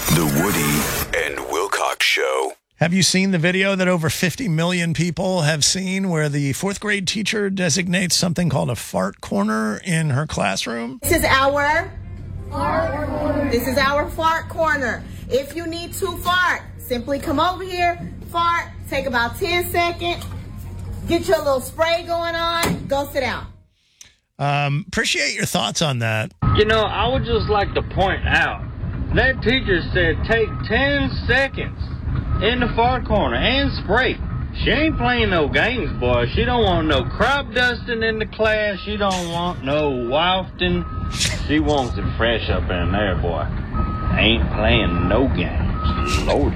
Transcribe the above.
The Woody and Wilcox Show. Have you seen the video that over 50 million people have seen where the fourth grade teacher designates something called a fart corner in her classroom? This is our fart corner. This is our fart corner. If you need to fart, simply come over here, fart, take about 10 seconds, get your little spray going on, go sit down. Appreciate your thoughts on that. You know, I would just like to point out, that teacher said take 10 seconds in the far corner and spray. She ain't playing no games, boy. She don't want no crop dusting in the class. She don't want no wafting. She wants it fresh up in there, boy. Ain't playing no games. Lord.